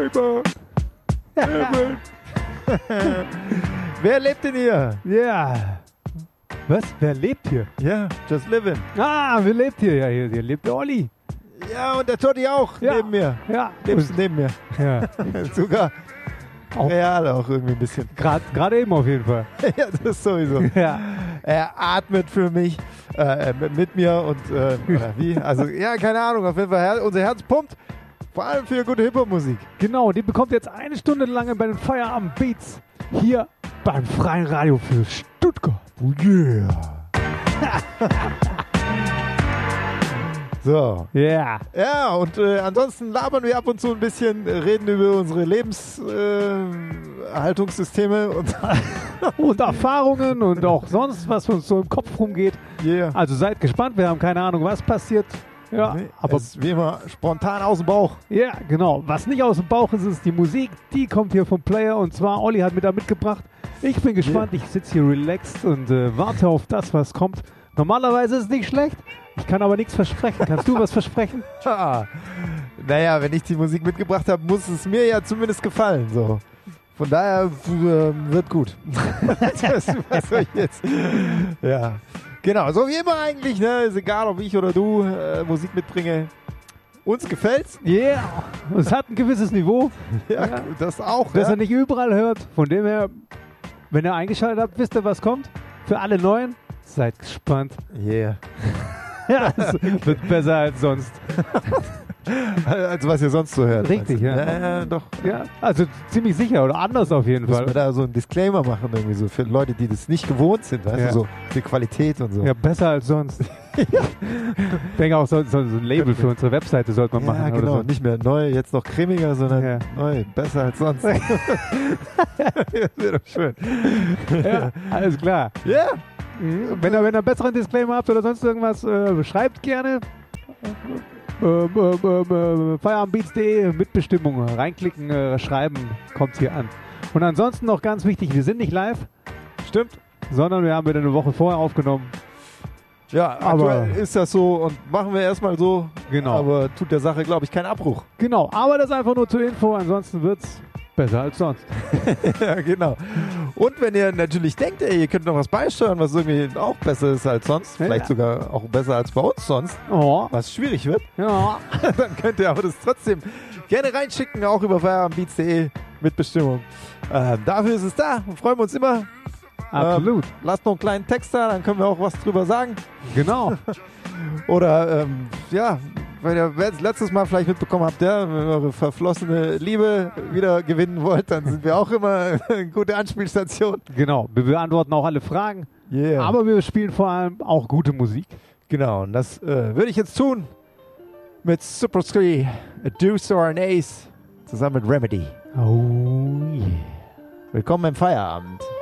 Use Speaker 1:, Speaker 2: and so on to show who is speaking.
Speaker 1: Neighbor.
Speaker 2: Wer lebt denn hier?
Speaker 1: Ja. Was? Wer lebt hier?
Speaker 2: Ja, just living.
Speaker 1: Ah, wer lebt hier? Ja, hier lebt der Olli.
Speaker 2: Ja, und der Totti auch
Speaker 1: Ja.
Speaker 2: neben mir.
Speaker 1: Ja.
Speaker 2: Lebst du neben mir?
Speaker 1: Ja.
Speaker 2: Sogar
Speaker 1: Auch
Speaker 2: real auch irgendwie ein bisschen.
Speaker 1: Gerade eben auf jeden Fall.
Speaker 2: Ja, das sowieso.
Speaker 1: Ja.
Speaker 2: Er atmet für mich, mit mir und oder wie? Also, ja, keine Ahnung. Auf jeden Fall, unser Herz pumpt. Vor allem für gute Hip-Hop-Musik.
Speaker 1: Genau, die bekommt jetzt 1 Stunde lang bei den Feierabend Beats hier beim Freien Radio für Stuttgart.
Speaker 2: Oh yeah. So.
Speaker 1: Ja.
Speaker 2: Ja, und ansonsten labern wir ab und zu ein bisschen, reden über unsere Lebenshaltungssysteme und
Speaker 1: Und Erfahrungen und auch sonst, was uns so im Kopf rumgeht.
Speaker 2: yeah.
Speaker 1: Also seid gespannt, wir haben keine Ahnung, was passiert. Ja,
Speaker 2: Nee,
Speaker 1: aber
Speaker 2: es ist wie immer spontan aus dem Bauch.
Speaker 1: ja, genau. Was nicht aus dem Bauch ist, ist die Musik. Die kommt hier vom Player und zwar Olli hat mir da mitgebracht. Ich bin gespannt. Ich sitze hier relaxed und warte auf das, was kommt. Normalerweise ist es nicht schlecht. Ich kann aber nichts versprechen. Kannst du was versprechen?
Speaker 2: Naja, wenn ich die Musik mitgebracht habe, muss es mir ja zumindest gefallen. So. Von daher wird gut. Was soll ich jetzt? Ja. Genau, so wie immer eigentlich, ne? Ist egal, ob ich oder du Musik mitbringe. Uns gefällt's.
Speaker 1: Yeah. Es hat ein gewisses Niveau,
Speaker 2: Ja, das auch.
Speaker 1: das
Speaker 2: Ja.
Speaker 1: er nicht überall hört. Von dem her, wenn ihr eingeschaltet habt, wisst ihr, was kommt. Für alle Neuen, seid gespannt.
Speaker 2: Yeah.
Speaker 1: Ja, es wird besser als sonst.
Speaker 2: Als was ihr sonst so hört.
Speaker 1: Richtig, ja.
Speaker 2: Ja, doch.
Speaker 1: Ja, also ziemlich sicher oder anders auf jeden
Speaker 2: Müssen wir
Speaker 1: Fall.
Speaker 2: da so einen Disclaimer machen, irgendwie so für Leute, die das nicht gewohnt sind, weißt
Speaker 1: Ja.
Speaker 2: du, so für Qualität und so.
Speaker 1: Ja, besser als sonst. Ich denke auch, so ein Label für unsere Webseite sollte man machen.
Speaker 2: Ja, genau.
Speaker 1: Oder so.
Speaker 2: Nicht mehr neu, jetzt noch cremiger, sondern
Speaker 1: Ja.
Speaker 2: neu, besser als sonst. Das wäre doch schön.
Speaker 1: Ja, alles klar.
Speaker 2: Ja,
Speaker 1: Wenn ihr einen besseren Disclaimer habt oder sonst irgendwas, schreibt gerne. Feierabendbeats.de Mitbestimmung reinklicken, schreiben, kommt hier an. Und ansonsten noch ganz wichtig, wir sind nicht live,
Speaker 2: stimmt.
Speaker 1: sondern wir haben wieder eine Woche vorher aufgenommen.
Speaker 2: Ja,
Speaker 1: Aber-
Speaker 2: aktuell ist das so und machen wir erstmal so.
Speaker 1: Genau.
Speaker 2: Aber tut der Sache, glaube ich, keinen Abbruch.
Speaker 1: Genau, aber das einfach nur zur Info, ansonsten wird's besser als sonst.
Speaker 2: Ja, genau. Und wenn ihr natürlich denkt, ey, ihr könnt noch was beisteuern, was irgendwie auch besser ist als sonst, vielleicht
Speaker 1: Ja.
Speaker 2: sogar auch besser als bei uns sonst,
Speaker 1: Oh,
Speaker 2: was schwierig wird,
Speaker 1: ja.
Speaker 2: dann könnt ihr aber das trotzdem gerne reinschicken, auch über feierabendbeats.de Mitbestimmung. Dafür ist es da. Freuen wir uns immer.
Speaker 1: Absolut.
Speaker 2: Lasst noch einen kleinen Text da, dann können wir auch was drüber sagen.
Speaker 1: Genau.
Speaker 2: Oder, ja, wenn ihr letztes Mal vielleicht mitbekommen habt, ja, wenn ihr eure verflossene Liebe wieder gewinnen wollt, dann sind wir auch immer eine gute Anspielstation.
Speaker 1: Genau. Wir beantworten auch alle Fragen,
Speaker 2: Yeah.
Speaker 1: aber wir spielen vor allem auch gute Musik.
Speaker 2: Genau, und das würde ich jetzt tun mit Super Scree, A Deuce or an Ace, zusammen mit Remedy.
Speaker 1: Oh yeah.
Speaker 2: Willkommen im Feierabend.